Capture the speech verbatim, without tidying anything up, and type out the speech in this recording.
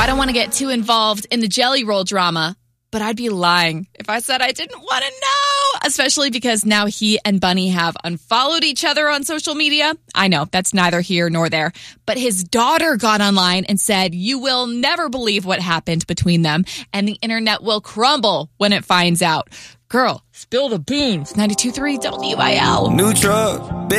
I don't want to get too involved in the Jelly Roll drama, but I'd be lying if I said I didn't want to know, especially because now he and Bunny have unfollowed each other on social media. I know, that's neither here nor there, but his daughter got online and said, "You will never believe what happened between them, and the internet will crumble when it finds out." Girl, spill the beans. ninety-two point three W I L. New truck.